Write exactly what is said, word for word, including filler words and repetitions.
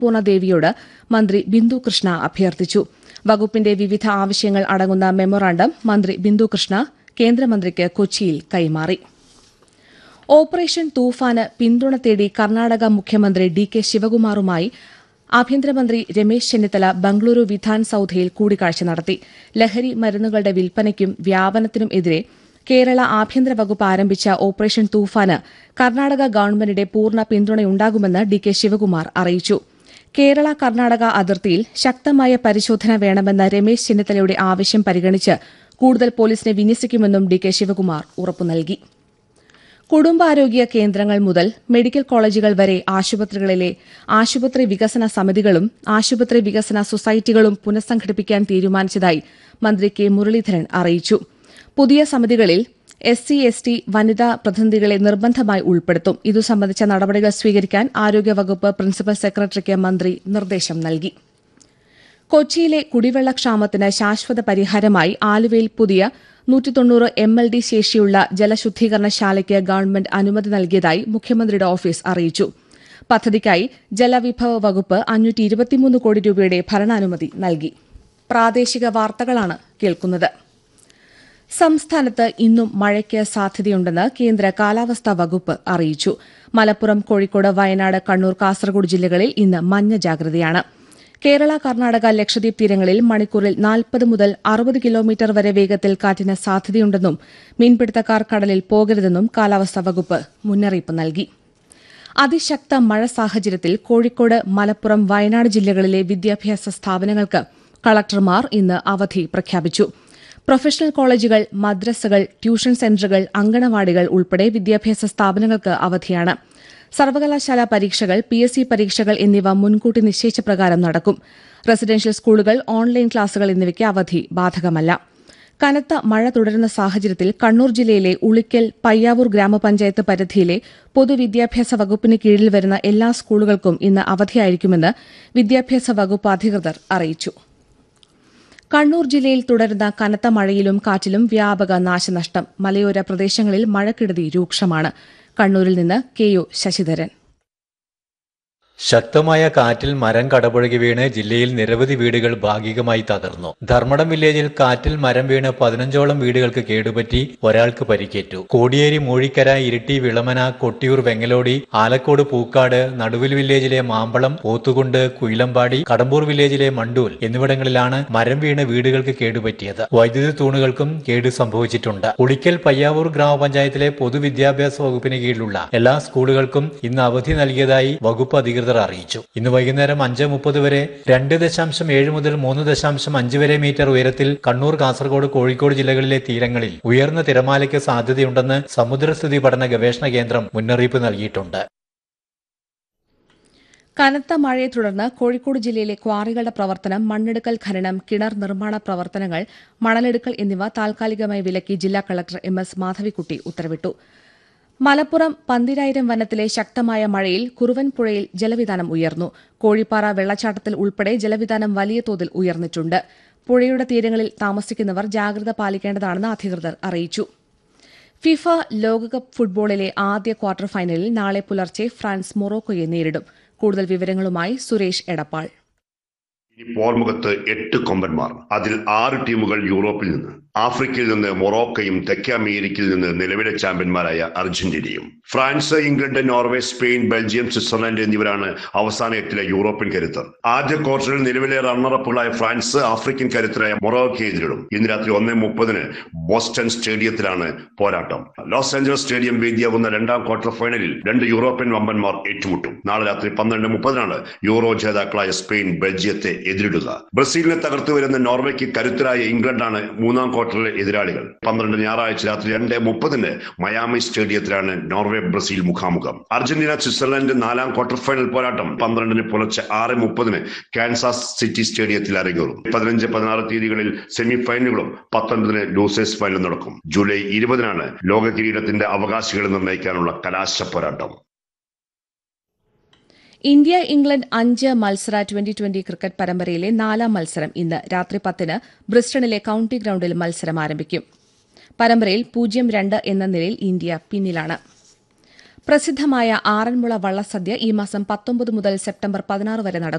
പൂർണദേവിയോട് മന്ത്രി ബിന്ദു കൃഷ്ണ അഭ്യർത്ഥിച്ചു. വകുപ്പിന്റെ വിവിധ ആവശ്യങ്ങൾ അടങ്ങുന്ന മെമ്മോറാണ്ടം മന്ത്രി ബിന്ദു കൃഷ്ണ കേന്ദ്രമന്ത്രിക്ക് കൊച്ചിയിൽ കൈമാറി. ഓപ്പറേഷൻ തൂഫാന് പിന്തുണ തേടി കർണാടക മുഖ്യമന്ത്രി ഡി കെ ശിവകുമാറുമായി ആഭ്യന്തരമന്ത്രി രമേശ് ചെന്നിത്തല ബംഗളൂരു വിധാൻ സൌധയിൽ കൂടിക്കാഴ്ച നടത്തി. ലഹരി മരുന്നുകളുടെ വിൽപ്പനയ്ക്കും വ്യാപനത്തിനും എതിരെ കേരള ആഭ്യന്തര വകുപ്പ് ആരംഭിച്ച ഓപ്പറേഷൻ തൂഫാന് കർണാടക ഗവൺമെന്റിന്റെ പൂർണ്ണ പിന്തുണയുണ്ടാകുമെന്ന് ഡി കെ ശിവകുമാർ അറിയിച്ചു. കേരള കർണാടക അതിർത്തിയിൽ ശക്തമായ പരിശോധന വേണമെന്ന രമേശ് ചെന്നിത്തലയുടെ ആവശ്യം പരിഗണിച്ച് കൂടുതൽ പോലീസിനെ വിന്യസിക്കുമെന്നും ഡി കെ ശിവകുമാർ ഉറപ്പു നൽകി. കുടുംബാരോഗ്യ കേന്ദ്രങ്ങൾ മുതൽ മെഡിക്കൽ കോളേജുകൾ വരെ ആശുപത്രികളിലെ ആശുപത്രി വികസന സമിതികളും ആശുപത്രി വികസന സൊസൈറ്റികളും പുനഃസംഘടിപ്പിക്കാൻ തീരുമാനിച്ചതായി മന്ത്രി കെ മുരളീധരൻ അറിയിച്ചു. പുതിയ സമിതികളിൽ എസ് സി എസ് ടി വനിതാ പ്രതിനിധികളെ നിർബന്ധമായി ഉൾപ്പെടുത്തും. ഇതു സംബന്ധിച്ച നടപടികൾ സ്വീകരിക്കാൻ ആരോഗ്യവകുപ്പ് പ്രിൻസിപ്പൽ സെക്രട്ടറിക്ക് മന്ത്രി നിർദ്ദേശം നൽകി. കൊച്ചിയിലെ കുടിവെള്ളക്ഷാമത്തിന് ശാശ്വത പരിഹാരമായി ആലുവയിൽ പുതിയ നൂറ്റി തൊണ്ണൂറ് എം എൽ ഡി ശേഷിയുള്ള ജലശുദ്ധീകരണശാലയ്ക്ക് ഗവൺമെന്റ് അനുമതി നൽകിയതായി മുഖ്യമന്ത്രിയുടെ ഓഫീസ് അറിയിച്ചു. പദ്ധതിക്കായി ജലവിഭവ വകുപ്പ് അഞ്ഞൂറ്റി ഇരുപത്തിമൂന്ന് കോടി രൂപയുടെ ഭരണാനുമതി നൽകി. പ്രാദേശിക വാർത്തകളാണ് കേൾക്കുന്നത്. സംസ്ഥാനത്ത് ഇന്നും മഴയ്ക്ക് സാധ്യതയുണ്ടെന്ന് കേന്ദ്ര കാലാവസ്ഥാ വകുപ്പ് അറിയിച്ചു. മലപ്പുറം, കോഴിക്കോട്, വയനാട്, കണ്ണൂർ, കാസർഗോഡ് ജില്ലകളിൽ ഇന്ന് മഞ്ഞ ജാഗ്രതയാണ്. കേരള, കർണാടക, ലക്ഷദ്വീപ് തീരങ്ങളിൽ മണിക്കൂറിൽ നാൽപ്പത് മുതൽ അറുപത് കിലോമീറ്റർ വരെ വേഗത്തിൽ കാറ്റിന് സാധ്യതയുണ്ടെന്നും മീൻപിടുത്തക്കാർ കടലിൽ പോകരുതെന്നും കാലാവസ്ഥാ വകുപ്പ് മുന്നറിയിപ്പ് നൽകി. അതിശക്ത മഴ സാഹചര്യത്തിൽ കോഴിക്കോട്, മലപ്പുറം, വയനാട് ജില്ലകളിലെ വിദ്യാഭ്യാസ സ്ഥാപനങ്ങൾക്ക് കളക്ടർമാർ ഇന്ന് അവധി പ്രഖ്യാപിച്ചു. പ്രൊഫഷണൽ കോളേജുകൾ, മദ്രസകൾ, ട്യൂഷൻ സെന്ററുകൾ, അങ്കണവാടികൾ ഉൾപ്പെടെ വിദ്യാഭ്യാസ സ്ഥാപനങ്ങൾക്ക് അവധിയാണ്. സർവകലാശാല പരീക്ഷകൾ, പി എസ് സി പരീക്ഷകൾ എന്നിവ മുൻകൂട്ടി നിശ്ചയിച്ച പ്രകാരം നടക്കും. റെസിഡൻഷ്യൽ സ്കൂളുകൾ, ഓൺലൈൻ ക്ലാസുകൾ എന്നിവയ്ക്ക് അവധി ബാധകമല്ല. കനത്ത മഴ തുടരുന്ന സാഹചര്യത്തിൽ കണ്ണൂർ ജില്ലയിലെ ഉളിക്കൽ, പയ്യാവൂർ ഗ്രാമപഞ്ചായത്ത് പരിധിയിലെ പൊതുവിദ്യാഭ്യാസ വകുപ്പിന് കീഴിൽ വരുന്ന എല്ലാ സ്കൂളുകൾക്കും ഇന്ന് അവധിയായിരിക്കുമെന്ന് വിദ്യാഭ്യാസ വകുപ്പ് അധികൃതർ അറിയിച്ചു. കണ്ണൂർ ജില്ലയിൽ തുടരുന്ന കനത്ത മഴയിലും കാറ്റിലും വ്യാപക നാശനഷ്ടം. മലയോര പ്രദേശങ്ങളിൽ മഴക്കെടുതി രൂക്ഷമാണ്. കണ്ണൂരിൽ നിന്ന് കെ യു ശശിധരൻ. ശക്തമായ കാറ്റിൽ മരം കടപുഴകി വീണ് ജില്ലയിൽ നിരവധി വീടുകൾ ഭാഗികമായി തകർന്നു. ധർമ്മടം വില്ലേജിൽ കാറ്റിൽ മരം വീണ് പതിനഞ്ചോളം വീടുകൾക്ക് കേടുപറ്റി, ഒരാൾക്ക് പരിക്കേറ്റു. കോടിയേരി, മൂഴിക്കര, ഇരിട്ടി, വിളമന, കൊട്ടിയൂർ, വെങ്ങലോടി, ആലക്കോട്, പൂക്കാട്, നടുവിൽ വില്ലേജിലെ മാമ്പളം, പോത്തുകുണ്ട്, കുയിലമ്പാടി, കടമ്പൂർ വില്ലേജിലെ മണ്ടൂൽ എന്നിവിടങ്ങളിലാണ് മരം വീണ് വീടുകൾക്ക് കേടുപറ്റിയത്. വൈദ്യുതി തൂണുകൾക്കും കേട് സംഭവിച്ചിട്ടുണ്ട്. ഉളിക്കൽ പയ്യാവൂർ ഗ്രാമപഞ്ചായത്തിലെ പൊതുവിദ്യാഭ്യാസ വകുപ്പിന് കീഴിലുള്ള എല്ലാ സ്കൂളുകൾക്കും ഇന്ന് അവധി നൽകിയതായി വകുപ്പ് അധികൃതർ അറിയിച്ചു. ഇന്ന് വൈകുന്നേരം അഞ്ച് മുപ്പത് വരെ രണ്ട് ദശാംശം ഏഴ് മുതൽ മൂന്ന് ദശാംശം അഞ്ച് വരെ മീറ്റർ ഉയരത്തിൽ കണ്ണൂർ, കാസർഗോഡ്, കോഴിക്കോട് ജില്ലകളിലെ തീരങ്ങളിൽ ഉയർന്ന തിരമാലയ്ക്ക് സാധ്യതയുണ്ടെന്ന് സമുദ്രസ്ഥിതി പഠന ഗവേഷണ കേന്ദ്രം മുന്നറിയിപ്പ് നൽകിയിട്ടുണ്ട്. കനത്ത മഴയെ തുടർന്ന് കോഴിക്കോട് ജില്ലയിലെ ക്വാറികളുടെ പ്രവർത്തനം, മണ്ണെടുക്കൽ, ഖനനം, കിണർ നിർമ്മാണ പ്രവർത്തനങ്ങൾ, മണലെടുക്കൽ എന്നിവ താൽക്കാലികമായി വിലക്കി ജില്ലാ കളക്ടർ എം എസ് മാധവിക്കുട്ടി ഉത്തരവിട്ടു. മലപ്പുറം പന്തിരായിരം വനത്തിലെ ശക്തമായ മഴയിൽ കുറുവൻപുഴയിൽ ജലവിതാനം ഉയർന്നു. കോഴിപ്പാറ വെള്ളച്ചാട്ടത്തിൽ ഉൾപ്പെടെ ജലവിതാനം വലിയ തോതിൽ ഉയർന്നിട്ടുണ്ട്. പുഴയുടെ തീരങ്ങളിൽ താമസിക്കുന്നവർ ജാഗ്രത പാലിക്കേണ്ടതാണെന്ന് അധികൃതർ അറിയിച്ചു. ഫിഫ ലോകകപ്പ് ഫുട്ബോളിലെ ആദ്യ ക്വാർട്ടർ ഫൈനലിൽ നാളെ പുലർച്ചെ ഫ്രാൻസ് മൊറോക്കോയെ നേരിടും. കൂടുതൽ വിവരങ്ങളുമായി സുരേഷ് എടപ്പാൾ. ഇനി പോർമുഖത്ത് എട്ട് കൊമ്പന്മാർ. അതിൽ ആറ് ടീമുകൾ യൂറോപ്പിൽ നിന്ന്, ആഫ്രിക്കയിൽ നിന്ന് മൊറോക്കയും തെക്കേ അമേരിക്കയിൽ നിന്ന് നിലവിലെ ചാമ്പ്യന്മാരായ അർജന്റീനയും. France, England, Norway, Spain, Belgium, Switzerland എന്നിവരാണ് അവസാന എട്ടിലെ യൂറോപ്യൻ കരുത്തർ. ആദ്യ ക്വാർട്ടറിൽ നിലവിലെ റണ്ണറപ്പുകളായ ഫ്രാൻസ് ആഫ്രിക്കൻ കരുത്തരായ മൊറോക്കയെ എതിരിടും. ഇന്ന് രാത്രി ഒന്നേ മുപ്പതിന് ബോസ്റ്റൺ സ്റ്റേഡിയത്തിലാണ് പോരാട്ടം. ലോസ് ആഞ്ചലസ് സ്റ്റേഡിയം വേദിയാകുന്ന രണ്ടാം ക്വാർട്ടർ ഫൈനലിൽ രണ്ട് യൂറോപ്യൻ വമ്പന്മാർ ഏറ്റുമുട്ടും. നാളെ രാത്രി പന്ത്രണ്ട് മുപ്പതിനാണ് യൂറോ ജേതാക്കളായ സ്പെയിൻ ബെൽജിയത്തെ എതിരിടുക. ബ്രസീലിനെ തകർത്തു വരുന്ന നോർവേക്ക് കരുത്തരായ ഇംഗ്ലണ്ടാണ് മൂന്നാം ക്വാർട്ടറിലെ എതിരാളികൾ. പന്ത്രണ്ട് ഞായറാഴ്ച രാത്രി രണ്ട് മുപ്പതിന് മയാമി സ്റ്റേഡിയത്തിലാണ് നോർവേ ബ്രസീൽ മുഖാമുഖം. അർജന്റീന സ്വിറ്റ്സർലൻഡ് നാലാം ക്വാർട്ടർ ഫൈനൽ പോരാട്ടം പന്ത്രണ്ടിന് പുലർച്ചെ ആറ് മുപ്പതിന് കാൻസാസ് സിറ്റി സ്റ്റേഡിയത്തിൽ അരങ്ങേറും. പതിനഞ്ച് പതിനാറ് തീയതികളിൽ സെമി ഫൈനലുകളും പത്തൊൻപതിന് ലൂസേഴ്സ് ഫൈനൽ നടക്കും. ജൂലൈ ഇരുപതിനാണ് ലോക കിരീടത്തിന്റെ അവകാശികളെ നിർണ്ണയിക്കാനുള്ള കലാശ പോരാട്ടം. ഇന്ത്യ ഇംഗ്ലണ്ട് അഞ്ച് മത്സര ട്വന്റി ട്വന്റി ക്രിക്കറ്റ് പരമ്പരയിലെ നാലാം മത്സരം ഇന്ന് രാത്രി പത്തിന് ബ്രിസ്റ്റണിലെ കൌണ്ടി ഗ്രൌണ്ടിൽ മത്സരം ആരംഭിക്കും. പരമ്പരയിൽ പൂജ്യം രണ്ട് എന്ന നിലയിൽ ഇന്ത്യ പിന്നിലാണ്. പ്രസിദ്ധമായ ആറന്മുള വള്ളസദ്യ ഈ മാസം പത്തൊമ്പത് മുതൽ സെപ്റ്റംബർ പതിനാറ് വരെ നടക്കും.